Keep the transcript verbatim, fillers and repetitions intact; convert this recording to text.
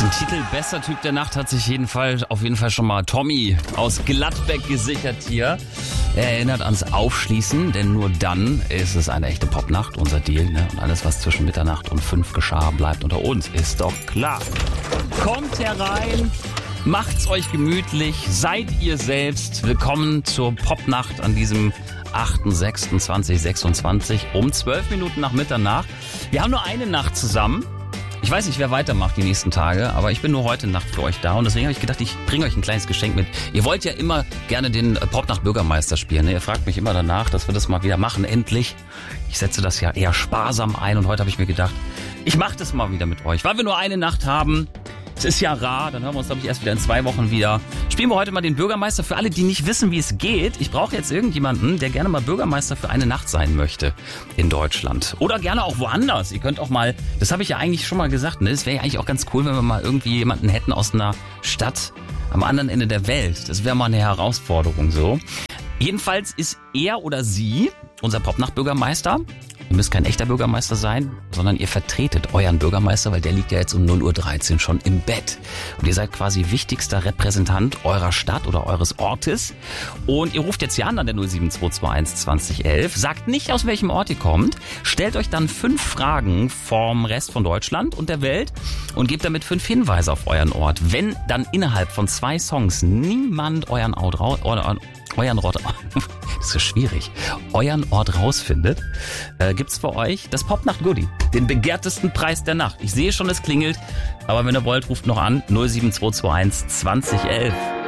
Den Titel Bester Typ der Nacht hat sich jeden Fall, auf jeden Fall schon mal Tommy aus Gladbeck gesichert hier. Er erinnert ans Aufschließen, denn nur dann ist es eine echte Popnacht, unser Deal. Ne? Und alles, was zwischen Mitternacht und fünf geschah, bleibt unter uns, ist doch klar. Kommt herein, macht's euch gemütlich, seid ihr selbst. Willkommen zur Popnacht an diesem achter sechster zweitausendsechsundzwanzig um zwölf Minuten nach Mitternacht. Wir haben nur eine Nacht zusammen. Ich weiß nicht, wer weitermacht die nächsten Tage, aber ich bin nur heute Nacht für euch da und deswegen habe ich gedacht, ich bringe euch ein kleines Geschenk mit. Ihr wollt ja immer gerne den Popnacht Bürgermeister spielen, ne? Ihr fragt mich immer danach, dass wir das mal wieder machen, endlich. Ich setze das ja eher sparsam ein und heute habe ich mir gedacht, ich mache das mal wieder mit euch, weil wir nur eine Nacht haben. Es ist ja rar, dann hören wir uns, glaube ich, erst wieder in zwei Wochen wieder. Spielen wir heute mal den Bürgermeister. Für alle, die nicht wissen, wie es geht, ich brauche jetzt irgendjemanden, der gerne mal Bürgermeister für eine Nacht sein möchte in Deutschland. Oder gerne auch woanders. Ihr könnt auch mal, das habe ich ja eigentlich schon mal gesagt, ne? Es wäre ja eigentlich auch ganz cool, wenn wir mal irgendwie jemanden hätten aus einer Stadt am anderen Ende der Welt. Das wäre mal eine Herausforderung so. Jedenfalls ist er oder sie unser Popnacht-Bürgermeister. Ihr müsst kein echter Bürgermeister sein, sondern ihr vertretet euren Bürgermeister, weil der liegt ja jetzt um null Uhr dreizehn schon im Bett. Und ihr seid quasi wichtigster Repräsentant eurer Stadt oder eures Ortes. Und ihr ruft jetzt hier an an der null sieben zwei zwei eins zwanzig elf. Sagt nicht, aus welchem Ort ihr kommt. Stellt euch dann fünf Fragen vom Rest von Deutschland und der Welt und gebt damit fünf Hinweise auf euren Ort. Wenn dann innerhalb von zwei Songs niemand euren Ort raus... euren Ort, das ist so schwierig, euren Ort rausfindet, äh, gibt's für euch das Popnacht-Goodie, den begehrtesten Preis der Nacht. Ich sehe schon, es klingelt, aber wenn ihr wollt, ruft noch an null sieben zwei zwei eins zwanzig elf.